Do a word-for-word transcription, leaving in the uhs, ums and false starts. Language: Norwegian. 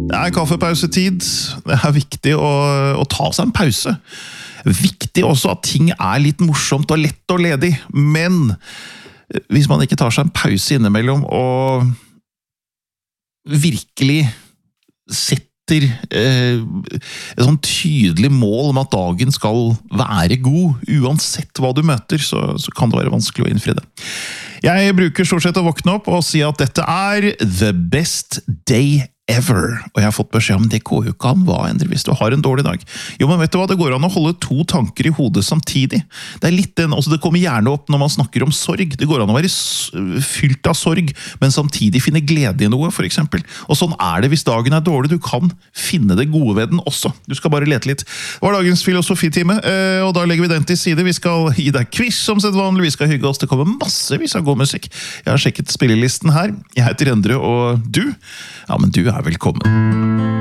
Det er kaffepausetid. Det er viktig å, å ta seg en pause. Viktig også at ting er litt morsomt og lett og ledig, men hvis man ikke tar seg en pause innimellom og virkelig setter eh, et sånn tydelig mål om at dagen skal være god, uansett hva du møter, så, så kan det være vanskelig å innfri det. Jeg bruker stort sett å våkne opp og si at dette er the best day ever. Og jeg har fått beskjed om det går jo ikke an, hva endre hvis du har en dårlig dag. Jo, men vet du hva, det går an å holde to tanker i hodet samtidig. Det er litt den, altså det kommer gjerne opp når man snakker om sorg. Det går an å være fylt av sorg, men samtidig finne glede i noe, for eksempel. Og sånn er det hvis dagen er dårlig. Du kan finne det gode ved den også. Du skal bare lete litt. Det var dagens filosofitime, og da legger vi den til side. Vi skal gi deg quiz som sett vanlig. Vi skal hygge oss. Det kommer massevis av god musikk. Jeg har sjekket spillelisten her. Jeg heter Endre, og du? Ja, men du er velkommen.